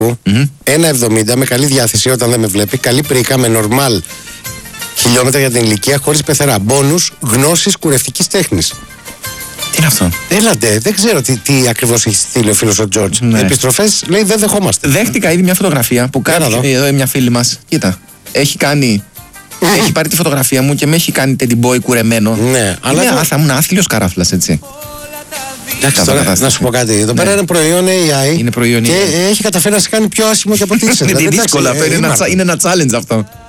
1,70 με καλή διάθεση όταν δεν με βλέπει, καλή πρίκα με νορμάλ χιλιόμετρα για την ηλικία, χωρίς πεθερά. Μπόνους, γνώσης κουρευτικής τέχνης. Τι είναι αυτό? Έλατε, δεν ξέρω τι ακριβώς έχει στείλει ο φίλος ο Τζόρτζ. Επιστροφές λέει δεν δεχόμαστε. Δέχτηκα ήδη μια φωτογραφία που κάνει εδώ μια φίλη μας. Κοίτα, έχει κάνει. Έχει πάρει τη φωτογραφία μου και με έχει κάνει teddy boy κουρεμένο. Ναι, αλλά. Θα ήμουν άθλιος καράφλας, έτσι. Εντάξει, τώρα να σου πω κάτι. Εδώ πέρα είναι προϊόν AI. Είναι προϊόν και έχει καταφέρει να σε κάνει πιο άσχημο και από ό,τι είσαι. Είναι δύσκολα. Είναι ένα challenge αυτό.